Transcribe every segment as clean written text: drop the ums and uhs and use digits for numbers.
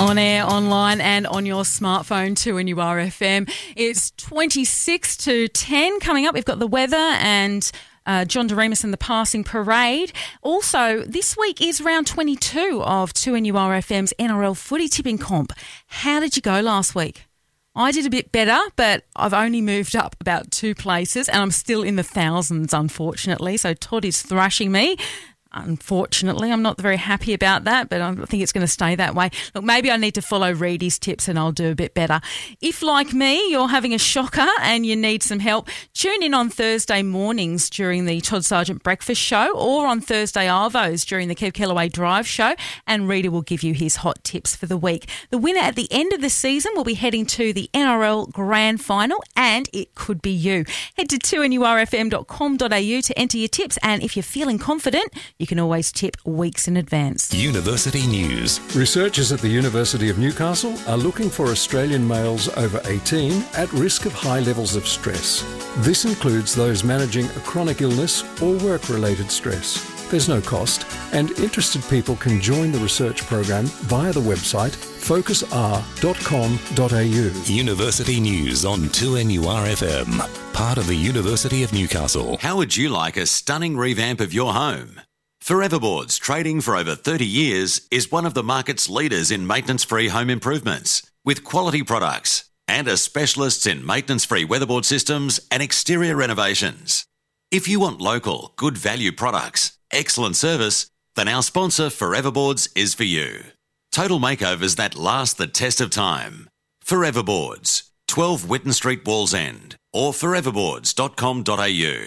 On air, online and on your smartphone, 2NURFM. It's 26 to 10 coming up. We've got the weather and John Doremus and the passing parade. Also, this week is round 22 of 2NURFM's NRL footy tipping comp. How did you go last week? I did a bit better, but I've only moved up about 2 places and I'm still in the thousands, unfortunately. So Todd is thrashing me. Unfortunately, I'm not very happy about that, but I think it's going to stay that way. Look, maybe I need to follow Reedy's tips and I'll do a bit better. If, like me, you're having a shocker and you need some help, tune in on Thursday mornings during the Todd Sargent Breakfast Show or on Thursday Arvos during the Kev Kellaway Drive Show, and Reedy will give you his hot tips for the week. The winner at the end of the season will be heading to the NRL Grand Final, and it could be you. Head to 2NURFM.com.au to enter your tips, and if you're feeling confident, you can always tip weeks in advance. University News. Researchers at the University of Newcastle are looking for Australian males over 18 at risk of high levels of stress. This includes those managing a chronic illness or work-related stress. There's no cost, and interested people can join the research program via the website focusr.com.au. University News on 2NURFM, part of the University of Newcastle. How would you like a stunning revamp of your home? Foreverboards, trading for over 30 years, is one of the market's leaders in maintenance-free home improvements, with quality products and are specialists in maintenance-free weatherboard systems and exterior renovations. If you want local, good value products, excellent service, then our sponsor Foreverboards is for you. Total makeovers that last the test of time. Foreverboards, 12 Whitton Street, Wallsend, or foreverboards.com.au.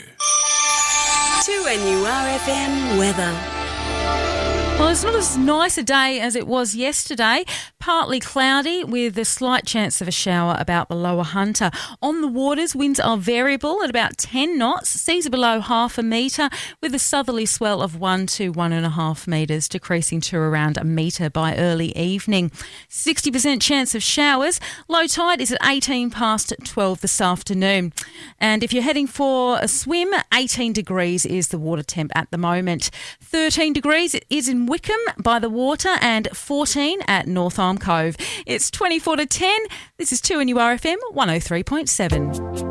2NURFM weather. Well, it's not as nice a day as it was yesterday. Partly cloudy with a slight chance of a shower about the lower Hunter. On the waters, winds are variable at about 10 knots. Seas are below half a metre with a southerly swell of 1 to 1.5 metres, decreasing to around a metre by early evening. 60% chance of showers. Low tide is at 18 past 12 this afternoon. And if you're heading for a swim, 18 degrees is the water temp at the moment. 13 degrees is in Wickham by the water and 14 at North Arm Cove. It's 24 to 10. This is 2NURFM 103.7.